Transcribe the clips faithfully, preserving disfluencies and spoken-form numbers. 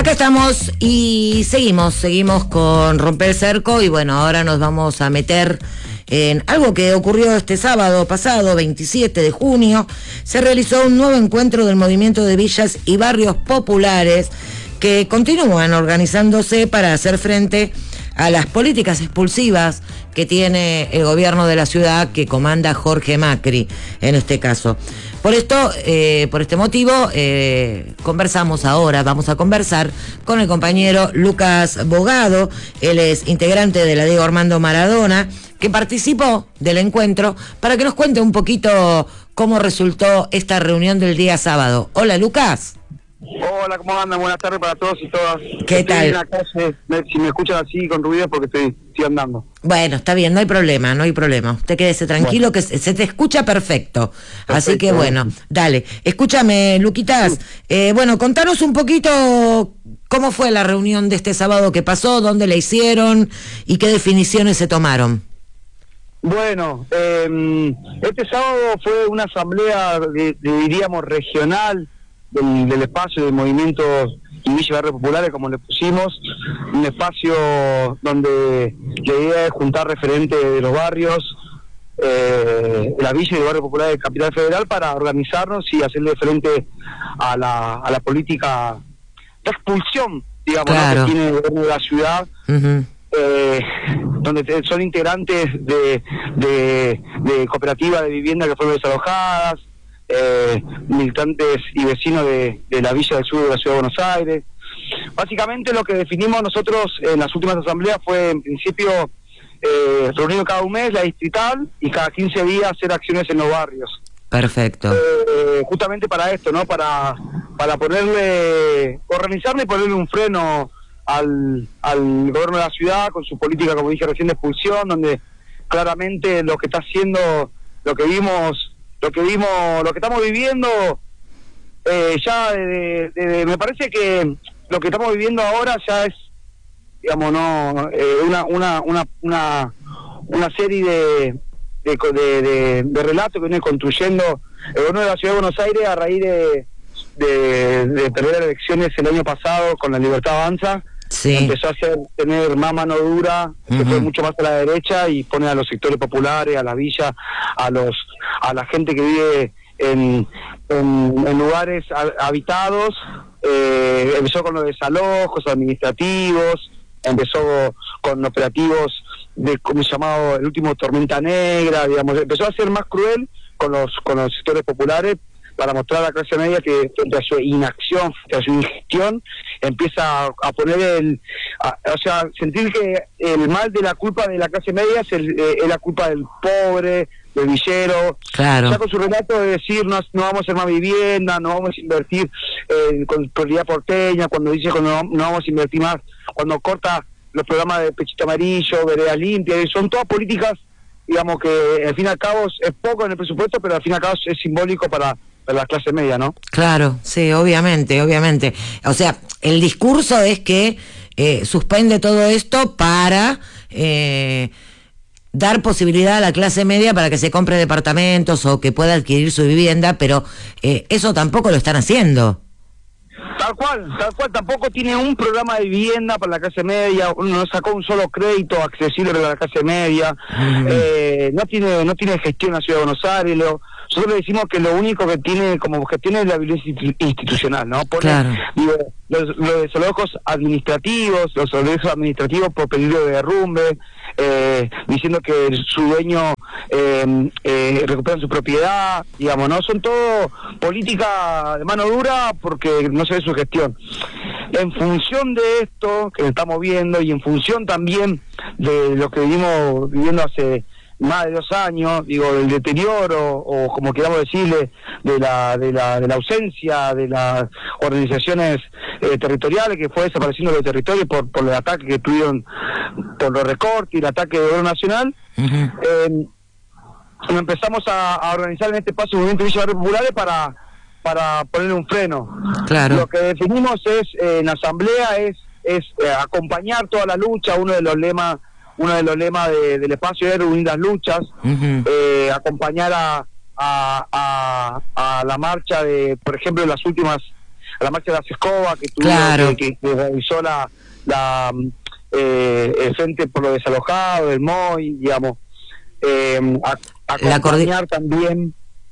Acá estamos y seguimos, seguimos con Romper el Cerco y bueno, ahora nos vamos a meter en algo que ocurrió este sábado pasado, veintisiete de junio. Se realizó un nuevo encuentro del movimiento de villas y barrios populares que continúan organizándose para hacer frente a las políticas expulsivas que tiene el gobierno de la ciudad que comanda Jorge Macri en este caso. Por esto, eh, por este motivo, eh, conversamos ahora, vamos a conversar con el compañero Lucas Bogado. Él es integrante de la Diego Armando Maradona, que participó del encuentro, para que nos cuente un poquito cómo resultó esta reunión del día sábado. Hola, Lucas. Hola, ¿cómo andan? Buenas tardes para todos y todas. ¿Qué estoy tal? En la calle, me, si me escuchan así con ruido es porque estoy, estoy andando. Bueno, está bien, no hay problema, no hay problema. Usted quédese tranquilo, bueno, que se, se te escucha perfecto. perfecto. Así que bueno, dale. Escúchame, Luquitas, eh, bueno, contanos un poquito cómo fue la reunión de este sábado que pasó, dónde la hicieron y qué definiciones se tomaron. Bueno, eh, este sábado fue una asamblea, de, de, diríamos, regional, Del, del espacio de movimientos y villas y barrios populares, como le pusimos, un espacio donde la idea es juntar referentes de los barrios, eh, de la villa y de barrio popular de Capital Federal, para organizarnos y hacerle frente a la, a la política de expulsión, digamos, claro, ¿no?, que tiene el gobierno de la ciudad, uh-huh. eh, donde son integrantes de, de, de cooperativas de vivienda que fueron desalojadas, Eh, militantes y vecinos de, de la Villa del Sur de la Ciudad de Buenos Aires. Básicamente lo que definimos nosotros en las últimas asambleas fue, en principio, eh, reunirnos cada un mes, la distrital, y cada quince días hacer acciones en los barrios. Perfecto. Eh, justamente para esto, ¿no? Para para ponerle, organizarle y ponerle un freno al, al gobierno de la ciudad con su política, como dije recién, de expulsión, donde claramente lo que está haciendo, lo que vimos lo que vimos, lo que estamos viviendo, eh, ya de, de, de, me parece que lo que estamos viviendo ahora ya es, digamos, no eh, una, una una una una serie de de, de, de, de relatos que viene construyendo el gobierno de la Ciudad de Buenos Aires a raíz de, de, de perder elecciones el año pasado con la Libertad Avanza. Sí. Empezó a hacer, tener más mano dura, uh-huh. que fue mucho más a la derecha, y pone a los sectores populares, a la villa, a los a la gente que vive en, en, en lugares a, habitados. Eh, empezó con los desalojos administrativos, empezó con operativos de, como se llamaba, el último Tormenta Negra, digamos, empezó a ser más cruel con los con los sectores populares, para mostrar a la clase media que frente a su inacción, frente a su ingestión, empieza a, a poner el... A, o sea, sentir que el mal de la culpa de la clase media es, el, eh, es la culpa del pobre, del villero. Claro. Ya con su relato de decir, no, no vamos a hacer más vivienda, no vamos a invertir eh, con prioridad porteña, cuando dice que no, no vamos a invertir más, cuando corta los programas de Pechito Amarillo, Vereda Limpia, y son todas políticas, digamos, que al fin y al cabo es poco en el presupuesto, pero al fin y al cabo es simbólico para... de la clase media, ¿no? Claro, sí, obviamente, obviamente. O sea, el discurso es que eh, suspende todo esto para eh, dar posibilidad a la clase media para que se compre departamentos o que pueda adquirir su vivienda, pero eh, eso tampoco lo están haciendo. Tal cual, tal cual, tampoco tiene un programa de vivienda para la clase media, no sacó un solo crédito accesible para la clase media, uh-huh. eh, no tiene no tiene gestión en la Ciudad de Buenos Aires. Lo, nosotros le decimos que lo único que tiene como gestión es la violencia institucional, ¿no? Pone, claro. digo, los, los desalojos administrativos, los desalojos administrativos por peligro de derrumbe, eh, diciendo que su dueño eh, eh, recupera su propiedad, digamos, ¿no? Son todo política de mano dura porque no se ve su gestión. En función de esto que estamos viendo y en función también de lo que venimos viviendo hace más de dos años, digo, del deterioro, o como queramos decirle, de la de la de la ausencia de las organizaciones eh, territoriales, que fue desapareciendo los territorios por por el ataque que tuvieron, por los recortes y el ataque del gobierno nacional. Uh-huh. eh, nos empezamos a, a organizar en este espacio movimiento de Villas y Barrios Populares para para ponerle un freno. Claro. Lo que definimos es eh, en asamblea es es eh, acompañar toda la lucha. Uno de los lemas uno de los lemas de, del espacio era unir las luchas, uh-huh. eh, acompañar a, a, a, a la marcha de, por ejemplo, las últimas a la marcha de las escobas que, tuvo, claro. que, que, que realizó la, la eh, el Frente por lo Desalojado, el M O I, digamos, eh, a, acompañar también,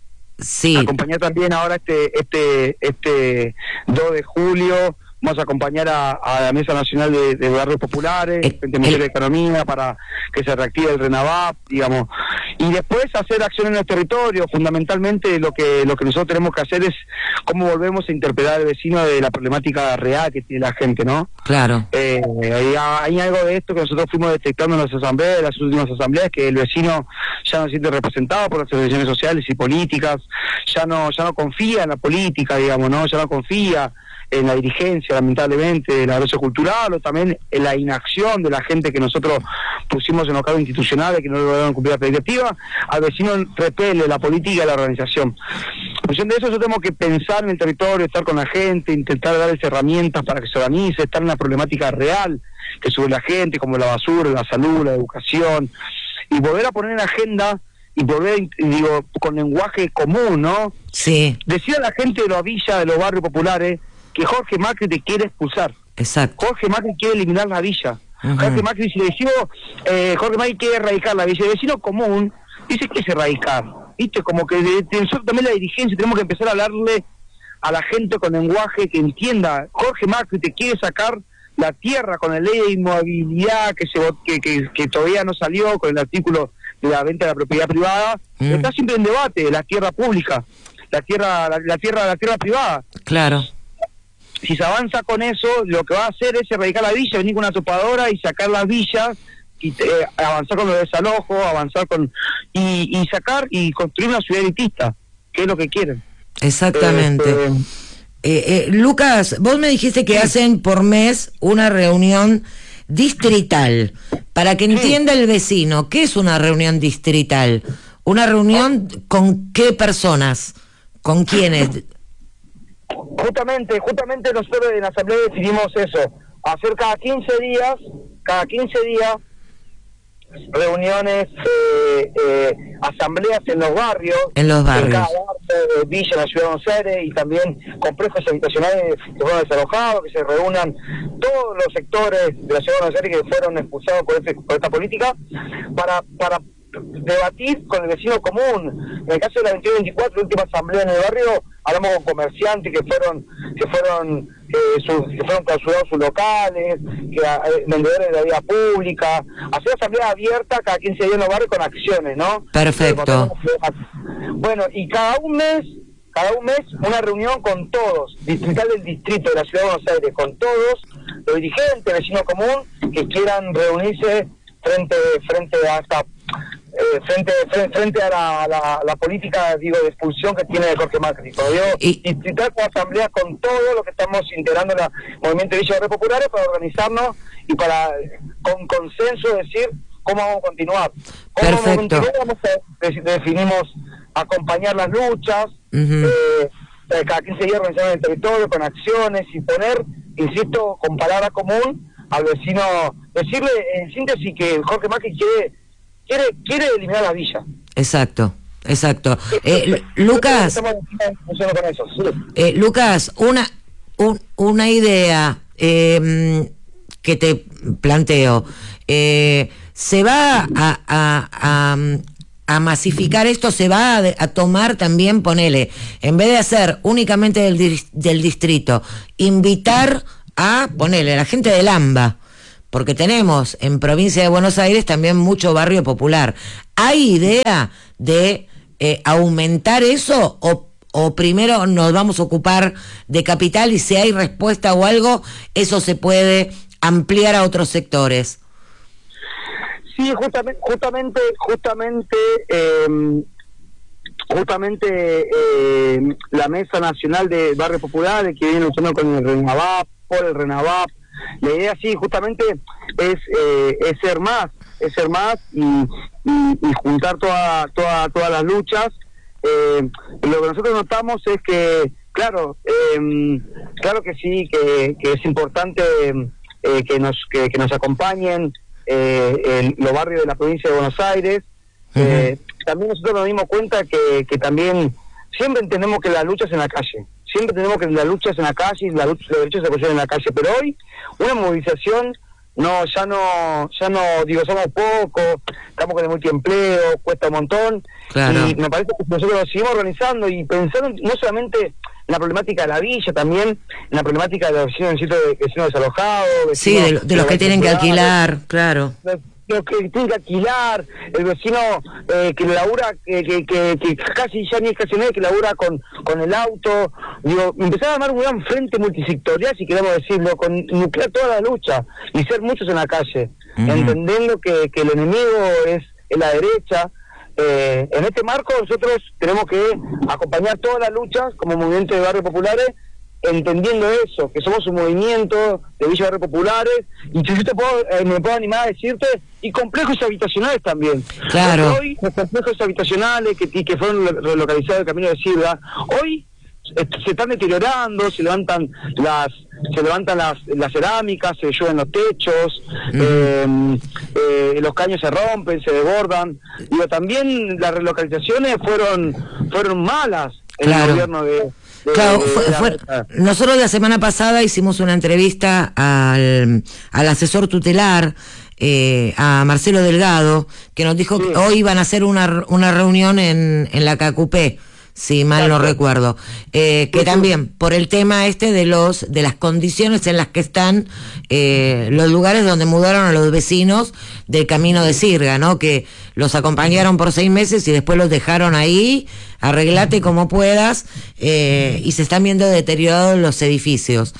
sí. acompañar también ahora este, este, este dos de julio. Vamos a acompañar a, a la Mesa Nacional de, de Barrios Populares, el, Frente Mujer de Economía, para que se reactive el RENAVAP, digamos. Y después hacer acciones en los territorios. Fundamentalmente lo que lo que nosotros tenemos que hacer es cómo volvemos a interpelar al vecino de la problemática real que tiene la gente, ¿no? Claro. Eh, hay, hay algo de esto que nosotros fuimos detectando en las asambleas, en las últimas asambleas, que el vecino ya no se siente representado por las organizaciones sociales y políticas, ya no ya no confía en la política, digamos, ¿no? Ya no confía en la dirigencia, lamentablemente, de la brecha cultural, o también en la inacción de la gente que nosotros pusimos en los cargos institucionales, que no lograron cumplir la directiva. Al vecino repele la política y la organización. En función de eso, nosotros tenemos que pensar en el territorio, estar con la gente, intentar darles herramientas para que se organice, estar en la problemática real que sube la gente, como la basura, la salud, la educación, y volver a poner en agenda, y volver, digo, con lenguaje común, ¿no? Sí. Decir a la gente de las villas, de los barrios populares, que Jorge Macri te quiere expulsar. Exacto. Jorge Macri quiere eliminar la villa. Uh-huh. Jorge Macri, si le decimos, eh, Jorge Macri quiere erradicar la villa. El vecino común dice que es erradicar. ¿Viste? Como que de, de nosotros también la dirigencia tenemos que empezar a hablarle a la gente con lenguaje que entienda. Jorge Macri te quiere sacar la tierra con la ley de inmovilidad que, se, que, que, que todavía no salió, con el artículo de la venta de la propiedad privada. Mm. Está siempre en debate la tierra pública, la tierra, la, la tierra, la tierra privada. Claro. Si se avanza con eso, lo que va a hacer es erradicar la villa, venir con una topadora y sacar las villas, y eh, avanzar con los desalojos, avanzar con y, y sacar y construir una ciudad elitista, que es lo que quieren. Exactamente. Eh, eh, eh, Lucas, vos me dijiste que sí. hacen por mes una reunión distrital. Para que entienda sí. el vecino, ¿qué es una reunión distrital? ¿Una reunión ah. con qué personas? ¿Con quiénes? Justamente, justamente nosotros en la asamblea decidimos eso, hacer cada quince días, cada quince días, reuniones, eh, eh, asambleas en los barrios, en los barrios, en cada barrio, eh, villa, en la ciudad de Buenos Aires, y también complejos habitacionales que fueron desalojados, que se reúnan todos los sectores de la ciudad de Buenos Aires que fueron expulsados por, este, por esta política, para para debatir con el vecino común. En el caso de la veintiuno veinticuatro, la última asamblea en el barrio, hablamos con comerciantes que fueron que fueron eh, su, que fueron clausurados sus locales, que eh, vendedores de la vía pública, hacer asamblea abierta cada quince días en los barrios con acciones, ¿no? Perfecto. Bueno, y cada un mes, cada un mes una reunión con todos, distrital del distrito de la ciudad de Buenos Aires, con todos los dirigentes, vecinos común, que quieran reunirse frente frente a esta Eh, frente, frente frente a la, la, la política, digo, de expulsión que tiene Jorge Macri. Y distrital con asamblea con todo lo que estamos integrando en el movimiento de Villa de Populares para organizarnos y para con consenso decir cómo vamos a continuar. ¿Cómo Perfecto. Vamos a continuar? Vamos a, definimos acompañar las luchas, uh-huh. eh, cada quince días organizar en el territorio con acciones y poner, insisto, con palabra común al vecino, decirle en síntesis que Jorge Macri quiere Quiere, quiere eliminar la villa. Exacto, exacto. Eh, Lucas, eh, Lucas, una un, una idea eh, que te planteo. Eh, ¿Se va a, a, a, a masificar esto? ¿Se va a, a tomar también, ponele, en vez de hacer únicamente del, del distrito, invitar a, ponele, a la gente del AMBA? Porque tenemos en provincia de Buenos Aires también mucho barrio popular. ¿Hay idea de eh, aumentar eso o, o primero nos vamos a ocupar de capital y si hay respuesta o algo, eso se puede ampliar a otros sectores? Sí, justamente, justamente, justamente, eh, justamente eh, la Mesa Nacional de Barrios Populares que viene luchando con el RENAVAP, por el RENAVAP. La idea sí, justamente, es eh, es ser más, es ser más y, y, y juntar toda, toda, todas las luchas. Eh, lo que nosotros notamos es que, claro, eh, claro que sí, que, que es importante eh, que nos que, que nos acompañen eh, en los barrios de la provincia de Buenos Aires. Uh-huh. Eh, también nosotros nos dimos cuenta que, que también siempre entendemos que la lucha es en la calle. siempre tenemos que la lucha es en la calle, la lucha, la lucha se construye en la calle, pero hoy una movilización, no, ya no, ya no, digo, somos pocos, estamos con el multiempleo, cuesta un montón, claro. Y me parece que nosotros nos seguimos organizando y pensando no solamente en la problemática de la villa, también en la problemática de los vecinos, de vecinos desalojados, vecinos, sí, de, de los que tienen que alquilar, claro. Los que tienen que alquilar, el vecino eh, que labura, que, que, que, que casi ya ni es casi nadie que labura con, con el auto, digo, empezar a armar un gran frente multisectorial, si queremos decirlo, con nuclear toda la lucha y ser muchos en la calle, uh-huh. entendiendo que, que el enemigo es, es la derecha. Eh, en este marco nosotros tenemos que acompañar todas las luchas como movimiento de barrios populares, entendiendo eso, que somos un movimiento de villas barrios populares, y si yo te puedo, eh, me puedo animar a decirte, y complejos habitacionales también. Claro. Porque hoy los complejos habitacionales que, que fueron relocalizados del Camino de Sirga, hoy se están deteriorando, se levantan las se levantan las, las cerámicas, se llueven los techos, mm. eh, eh, los caños se rompen, se desbordan. Digo, también las relocalizaciones fueron fueron malas en claro. el gobierno de... De, claro, de, fue, de fue, nosotros la semana pasada hicimos una entrevista al, al asesor tutelar, eh, a Marcelo Delgado, que nos dijo sí. que hoy iban a hacer una, una reunión en, en la Cacupé, si mal claro. no recuerdo, eh, que sí, también sí. por el tema este de los de las condiciones en las que están eh, los lugares donde mudaron a los vecinos del Camino de Sirga, ¿no? Que los acompañaron por seis meses y después los dejaron ahí, arreglate como puedas, eh, y se están viendo deteriorados los edificios.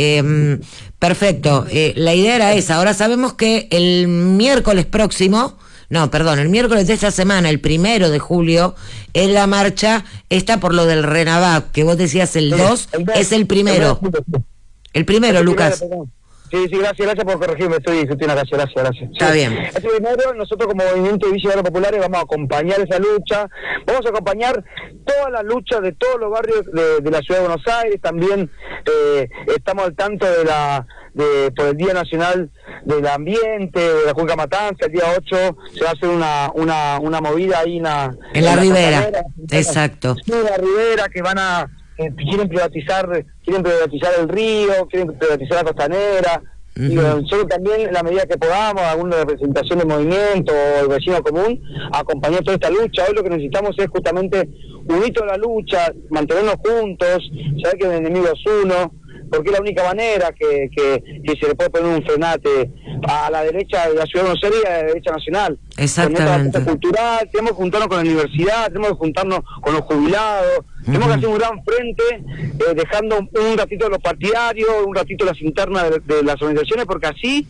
Eh, perfecto, eh, la idea era esa. Ahora sabemos que el miércoles próximo, no, perdón, el miércoles de esta semana, el primero de julio, es la marcha, está por lo del Renavac, que vos decías el dos, es el primero. El primero, Lucas. Sí, sí, gracias, gracias por corregirme, estoy, estoy en la calle, gracias, gracias. Está sí. bien. Este primero, nosotros como Movimiento de Villas Populares vamos a acompañar esa lucha, vamos a acompañar toda la lucha de todos los barrios de, de la Ciudad de Buenos Aires, también eh, estamos al tanto de la de por el Día Nacional del Ambiente, de la Cuenca Matanza, el día ocho se va a hacer una una, una movida ahí una, en, en la, la Ribera, costanera, exacto. En la Ribera, que van a Eh, quieren privatizar quieren privatizar el río, quieren privatizar la costanera. Uh-huh. Y nosotros también, en la medida que podamos, alguna representación del movimiento o el vecino común, acompañar toda esta lucha. Hoy lo que necesitamos es justamente unir toda la lucha, mantenernos juntos, saber que el enemigo es uno, porque es la única manera que, que, que se le puede poner un frenate a la derecha de la Ciudad de Buenos Aires y a la derecha nacional. Exactamente. Con esta cultural, tenemos que juntarnos con la universidad, tenemos que juntarnos con los jubilados, uh-huh. tenemos que hacer un gran frente, eh, dejando un, un ratito de los partidarios, un ratito de las internas de, de las organizaciones, porque así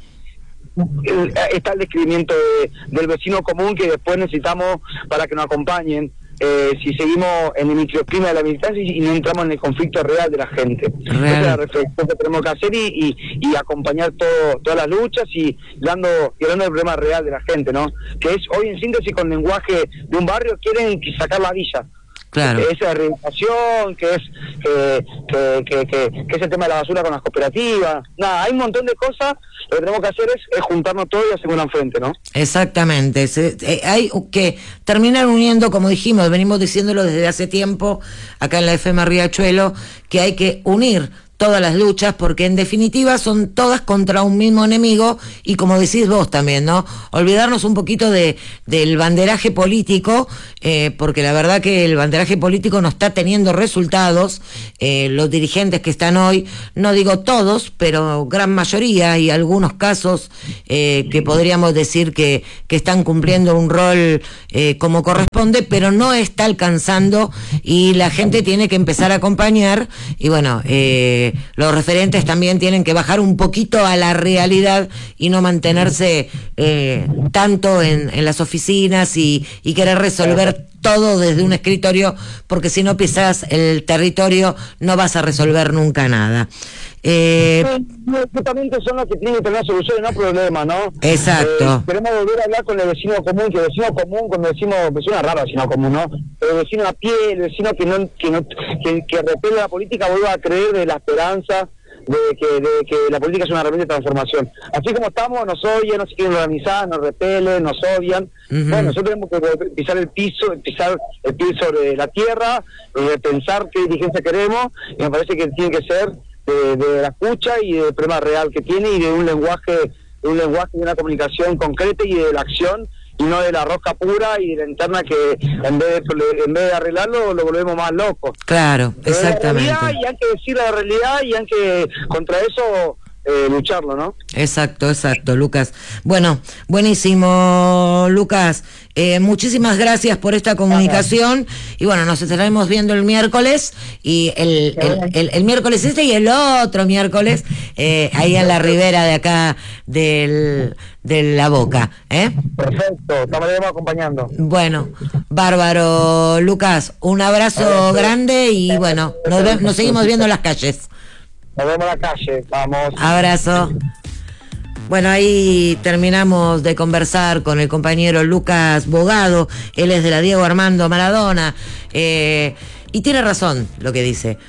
eh, está el describimiento de, del vecino común que después necesitamos para que nos acompañen. Eh, si seguimos en el microclima de la militancia y, y no entramos en el conflicto real de la gente. Real. Esa es la reflexión que tenemos que hacer y, y, y acompañar todo, todas las luchas y dando, y hablando del problema real de la gente, ¿no? Que es hoy en síntesis con lenguaje de un barrio quieren sacar la villa. Claro. Que es la rehabilitación, que es que, que, que, que, que es el tema de la basura con las cooperativas. Nada, hay un montón de cosas. Lo que tenemos que hacer es, es juntarnos todos y hacer una frente, ¿no? Exactamente. Se, eh, hay que terminar uniendo, como dijimos, venimos diciéndolo desde hace tiempo, acá en la F M Riachuelo, que hay que unir todas las luchas, porque en definitiva son todas contra un mismo enemigo, y como decís vos también, ¿no? Olvidarnos un poquito de del banderaje político, eh, porque la verdad que el banderaje político no está teniendo resultados. Eh, los dirigentes que están hoy, no digo todos, pero gran mayoría, y algunos casos eh, que podríamos decir que, que están cumpliendo un rol eh, como corresponde, pero no está alcanzando, y la gente tiene que empezar a acompañar, y bueno, eh, los referentes también tienen que bajar un poquito a la realidad y no mantenerse eh, tanto en, en las oficinas y, y querer resolver todo desde un escritorio, porque si no pisas el territorio no vas a resolver nunca nada. Eh, justamente son los que tienen que tener soluciones, no problemas, ¿no? Exacto. Eh, queremos volver a hablar con el vecino común, que el vecino común, cuando decimos vecino raro, vecino común, ¿no? El vecino a pie, el vecino que no que no que, que repele la política, vuelva a creer de la esperanza, de que, de que la política es una herramienta de transformación. Así como estamos, nos odian, no se quieren organizar, nos repelen, nos odian. Uh-huh. Bueno, nosotros tenemos que pisar el piso, pisar el piso sobre la tierra, repensar qué dirigencia queremos, y me parece que tiene que ser de, de la escucha y del problema real que tiene, y de un lenguaje, de un lenguaje de una comunicación concreta y de la acción, y no de la rosca pura y de la interna que en vez de, en vez de arreglarlo lo volvemos más loco. Claro, pero exactamente. La realidad, y hay que decir la realidad y hay que contra eso eh, lucharlo, ¿no? Exacto, exacto, Lucas. Bueno, buenísimo, Lucas. Eh, muchísimas gracias por esta comunicación. Ajá. Y bueno, nos estaremos viendo el miércoles, y el, el, el, el miércoles este y el otro miércoles, eh, ahí en la ribera de acá del, de La Boca. ¿eh? Perfecto, estaremos acompañando. Bueno, bárbaro, Lucas. Un abrazo grande y bueno, nos, ve, nos seguimos viendo en las calles. Nos vemos en la calle, vamos. Abrazo. Bueno, ahí terminamos de conversar con el compañero Lucas Bogado. Él es de la Diego Armando Maradona. Eh, y tiene razón lo que dice.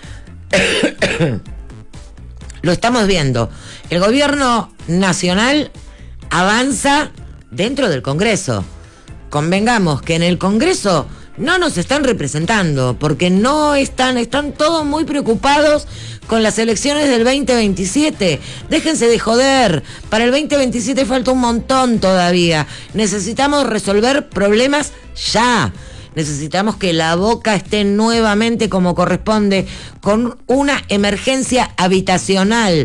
Lo estamos viendo. El gobierno nacional avanza dentro del Congreso. Convengamos que en el Congreso no nos están representando, porque no están, están todos muy preocupados con las elecciones del veinte veintisiete. Déjense de joder, para el veinte veintisiete falta un montón todavía. Necesitamos resolver problemas ya. Necesitamos que La Boca esté nuevamente como corresponde, con una emergencia habitacional.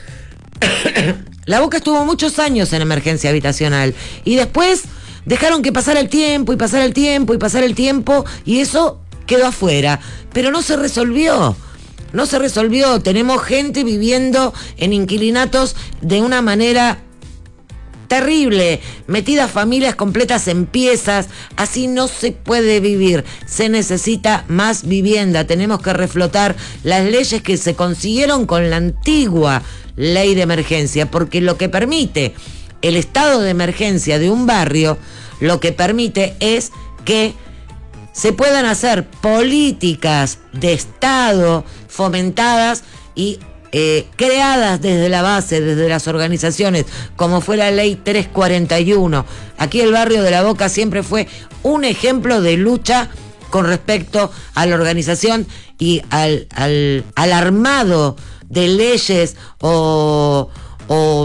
La Boca estuvo muchos años en emergencia habitacional y después dejaron que pasara el tiempo y pasara el tiempo y pasara el tiempo y eso quedó afuera, pero no se resolvió. No se resolvió. Tenemos gente viviendo en inquilinatos de una manera terrible, metidas familias completas en piezas. Así no se puede vivir. Se necesita más vivienda. Tenemos que reflotar las leyes que se consiguieron con la antigua ley de emergencia, porque lo que permite el estado de emergencia de un barrio, lo que permite es que se puedan hacer políticas de Estado fomentadas y eh, creadas desde la base, desde las organizaciones, como fue la ley trescientos cuarenta y uno. Aquí el barrio de La Boca siempre fue un ejemplo de lucha con respecto a la organización y al, al, al armado de leyes o... o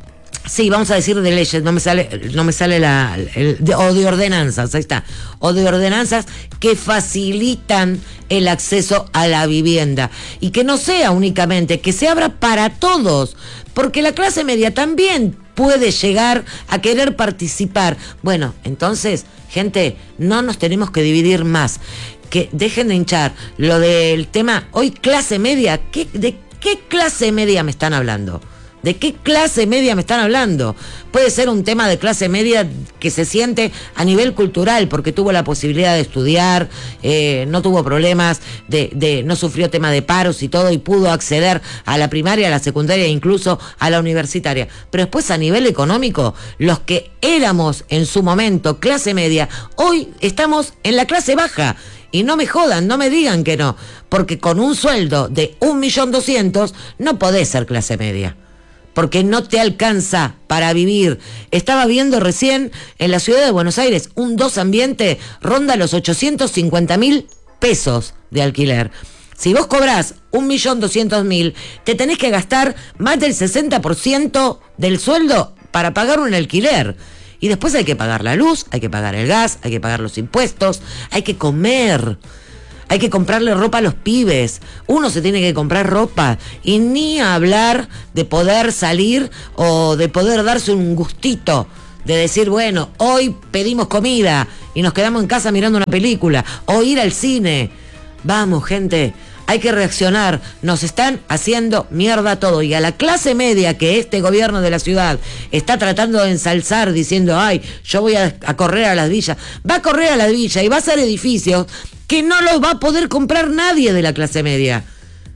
Sí, vamos a decir de leyes, no me sale, no me sale la, el, de, o de ordenanzas, ahí está, o de ordenanzas que facilitan el acceso a la vivienda y que no sea únicamente, que se abra para todos, porque la clase media también puede llegar a querer participar. Bueno, entonces, gente, no nos tenemos que dividir más, que dejen de hinchar lo del tema, hoy clase media, ¿qué, ¿de qué clase media me están hablando? ¿De qué clase media me están hablando? Puede ser un tema de clase media que se siente a nivel cultural, porque tuvo la posibilidad de estudiar, eh, no tuvo problemas, de, de, no sufrió tema de paros y todo, y pudo acceder a la primaria, a la secundaria e incluso a la universitaria. Pero después a nivel económico, los que éramos en su momento clase media, hoy estamos en la clase baja. Y no me jodan, no me digan que no, porque con un sueldo de un millón doscientos no podés ser clase media, porque no te alcanza para vivir. Estaba viendo recién en la ciudad de Buenos Aires, un dos ambiente ronda los ochocientos cincuenta mil pesos de alquiler. Si vos cobrás un millón doscientos mil, te tenés que gastar más del sesenta por ciento del sueldo para pagar un alquiler. Y después hay que pagar la luz, hay que pagar el gas, hay que pagar los impuestos, hay que comer. Hay que comprarle ropa a los pibes. Uno se tiene que comprar ropa. Y ni hablar de poder salir o de poder darse un gustito. De decir, bueno, hoy pedimos comida y nos quedamos en casa mirando una película. O ir al cine. Vamos, gente. Hay que reaccionar. Nos están haciendo mierda todo. Y a la clase media que este gobierno de la ciudad está tratando de ensalzar, diciendo, ay, yo voy a, a correr a las villas. Va a correr a las villas y va a hacer edificios que no los va a poder comprar nadie de la clase media.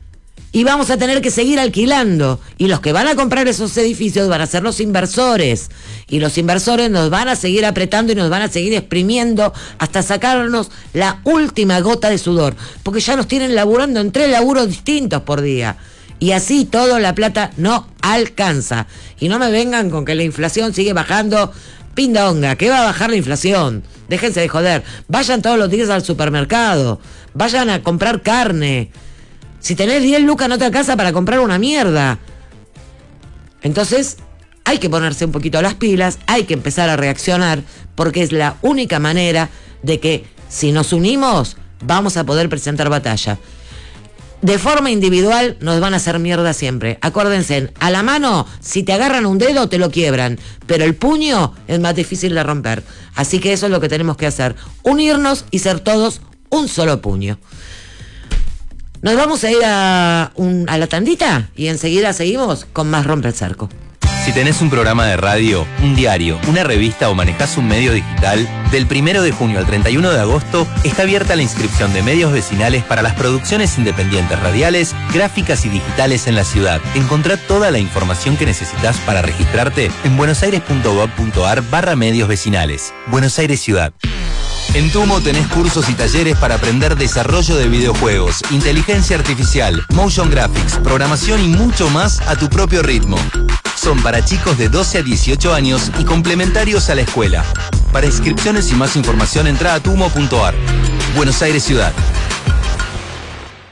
Y vamos a tener que seguir alquilando. Y los que van a comprar esos edificios van a ser los inversores. Y los inversores nos van a seguir apretando y nos van a seguir exprimiendo hasta sacarnos la última gota de sudor. Porque ya nos tienen laburando en tres laburos distintos por día. Y así todo la plata no alcanza. Y no me vengan con que la inflación sigue bajando. Pindonga, ¿qué va a bajar la inflación? Déjense de joder. Vayan todos los días al supermercado. Vayan a comprar carne. Si tenés diez lucas no te alcanza para comprar una mierda. Entonces, hay que ponerse un poquito las pilas, hay que empezar a reaccionar, porque es la única manera de que, si nos unimos, vamos a poder presentar batalla. De forma individual nos van a hacer mierda siempre. Acuérdense, a la mano, si te agarran un dedo, te lo quiebran, pero el puño es más difícil de romper. Así que eso es lo que tenemos que hacer, unirnos y ser todos un solo puño. Nos vamos a ir a, un, a la tandita y enseguida seguimos con más Rompe el Cerco. Si tenés un programa de radio, un diario, una revista o manejás un medio digital, del primero de junio al treinta y uno de agosto está abierta la inscripción de medios vecinales para las producciones independientes radiales, gráficas y digitales en la ciudad. Encontrá toda la información que necesitas para registrarte en buenosaires.gov.ar barra medios vecinales. Buenos Aires Ciudad. En Tumo tenés cursos y talleres para aprender desarrollo de videojuegos, inteligencia artificial, motion graphics, programación y mucho más a tu propio ritmo. Son para chicos de doce a dieciocho años y complementarios a la escuela. Para inscripciones y más información entra a tumo punto ar. Buenos Aires Ciudad.